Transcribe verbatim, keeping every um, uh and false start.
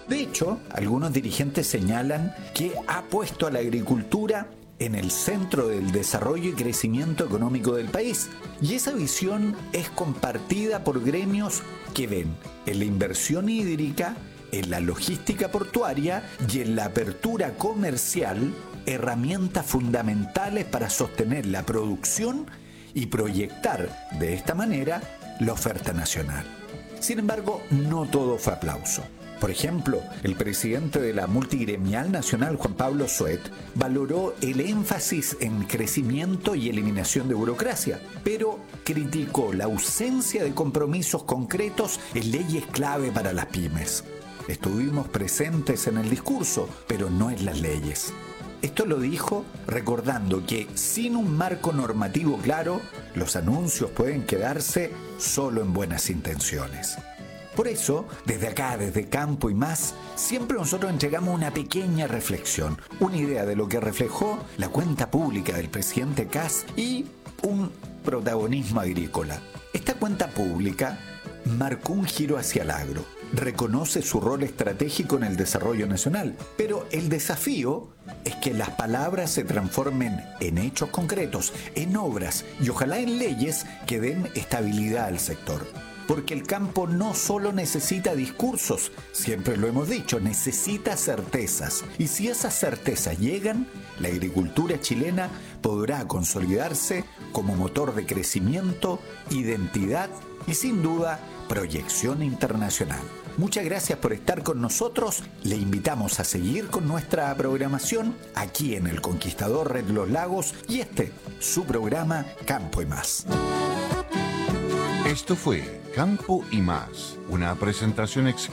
De hecho, algunos dirigentes señalan que ha puesto a la agricultura en el centro del desarrollo y crecimiento económico del país. Y esa visión es compartida por gremios que ven en la inversión hídrica, en la logística portuaria y en la apertura comercial herramientas fundamentales para sostener la producción y proyectar de esta manera la oferta nacional. Sin embargo, no todo fue aplauso. Por ejemplo, el presidente de la Multigremial Nacional, Juan Pablo Suet, valoró el énfasis en crecimiento y eliminación de burocracia, pero criticó la ausencia de compromisos concretos en leyes clave para las pymes. Estuvimos presentes en el discurso, pero no en las leyes. Esto lo dijo recordando que sin un marco normativo claro, los anuncios pueden quedarse solo en buenas intenciones. Por eso, desde acá, desde Campo y Más, siempre nosotros entregamos una pequeña reflexión, una idea de lo que reflejó la cuenta pública del presidente Kast y un protagonismo agrícola. Esta cuenta pública marcó un giro hacia el agro, reconoce su rol estratégico en el desarrollo nacional, pero el desafío es que las palabras se transformen en hechos concretos, en obras y ojalá en leyes que den estabilidad al sector. Porque el campo no solo necesita discursos, siempre lo hemos dicho, necesita certezas. Y si esas certezas llegan, la agricultura chilena podrá consolidarse como motor de crecimiento, identidad y sin duda proyección internacional. Muchas gracias por estar con nosotros. Le invitamos a seguir con nuestra programación aquí en El Conquistador Red Los Lagos y este, su programa Campo y Más. Esto fue Campo y Más, una presentación exclusiva